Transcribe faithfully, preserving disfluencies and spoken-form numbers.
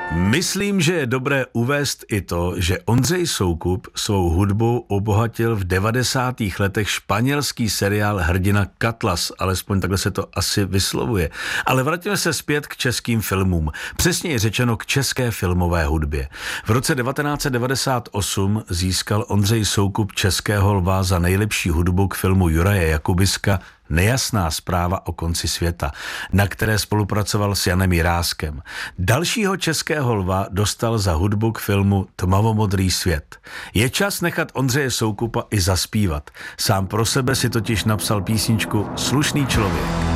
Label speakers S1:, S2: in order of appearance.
S1: Myslím, že je dobré uvést i to, že Ondřej Soukup svou hudbou obohatil v devadesátých letech španělský seriál Hrdina Katlas, alespoň takhle se to asi vyslovuje. Ale vraťme se zpět k českým filmům, přesněji řečeno k české filmové hudbě. V roce devatenáct set devadesát osm získal Ondřej Soukup Českého lva za nejlepší hudbu k filmu Juraje Jakubiska Nejasná zpráva o konci světa, na které spolupracoval s Janem Jiráskem. Dalšího Českého lva dostal za hudbu k filmu Tmavomodrý svět. Je čas nechat Ondřeje Soukupa i zaspívat. Sám pro sebe si totiž napsal písničku Slušný člověk.